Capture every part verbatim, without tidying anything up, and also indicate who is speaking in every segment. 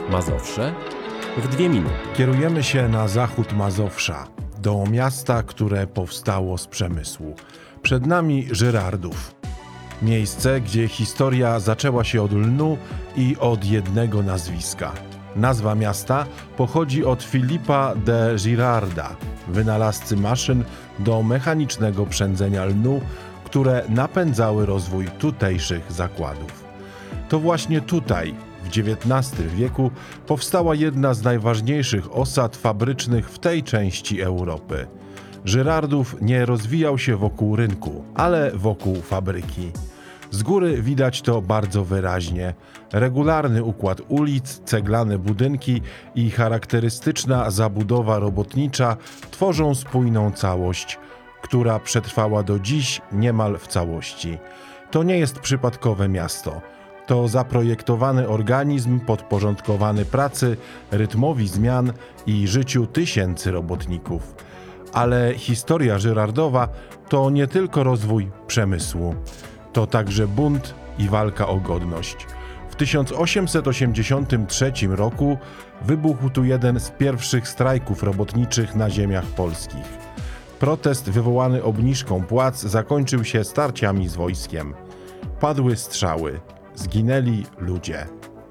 Speaker 1: Mazowsze w dwie minuty.
Speaker 2: Kierujemy się na zachód Mazowsza, do miasta, które powstało z przemysłu. Przed nami Żyrardów. Miejsce, gdzie historia zaczęła się od lnu i od jednego nazwiska. Nazwa miasta pochodzi od Filipa de Girarda, wynalazcy maszyn do mechanicznego przędzenia lnu, które napędzały rozwój tutejszych zakładów. To właśnie tutaj, w dziewiętnastym wieku, powstała jedna z najważniejszych osad fabrycznych w tej części Europy. Żyrardów nie rozwijał się wokół rynku, ale wokół fabryki. Z góry widać to bardzo wyraźnie. Regularny układ ulic, ceglane budynki i charakterystyczna zabudowa robotnicza tworzą spójną całość, która przetrwała do dziś niemal w całości. To nie jest przypadkowe miasto. To zaprojektowany organizm podporządkowany pracy, rytmowi zmian i życiu tysięcy robotników. Ale historia Żyrardowa to nie tylko rozwój przemysłu. To także bunt i walka o godność. W tysiąc osiemset osiemdziesiątym trzecim roku wybuchł tu jeden z pierwszych strajków robotniczych na ziemiach polskich. Protest wywołany obniżką płac zakończył się starciami z wojskiem. Padły strzały, zginęli ludzie.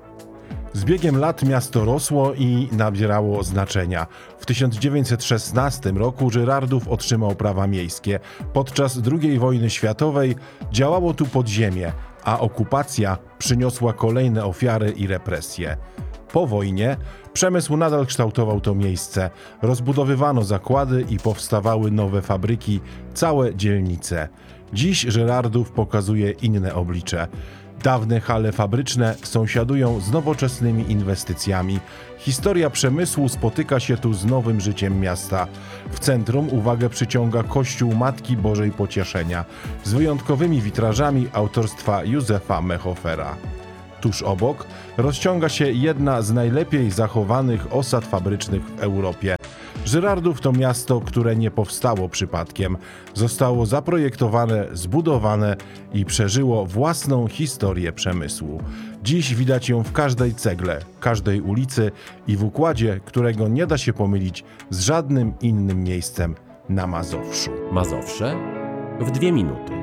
Speaker 2: Z biegiem lat miasto rosło i nabierało znaczenia. W tysiąc dziewięćset szesnastym roku Żyrardów otrzymał prawa miejskie. Podczas drugiej wojny światowej działało tu podziemie, a okupacja przyniosła kolejne ofiary i represje. Po wojnie przemysł nadal kształtował to miejsce. Rozbudowywano zakłady i powstawały nowe fabryki, całe dzielnice. Dziś Żyrardów pokazuje inne oblicze. Dawne hale fabryczne sąsiadują z nowoczesnymi inwestycjami. Historia przemysłu spotyka się tu z nowym życiem miasta. W centrum uwagę przyciąga kościół Matki Bożej Pocieszenia z wyjątkowymi witrażami autorstwa Józefa Mechofera. Tuż obok rozciąga się jedna z najlepiej zachowanych osad fabrycznych w Europie. Żyrardów to miasto, które nie powstało przypadkiem. Zostało zaprojektowane, zbudowane i przeżyło własną historię przemysłu. Dziś widać ją w każdej cegle, każdej ulicy i w układzie, którego nie da się pomylić z żadnym innym miejscem na Mazowszu.
Speaker 1: Mazowsze w dwie minuty.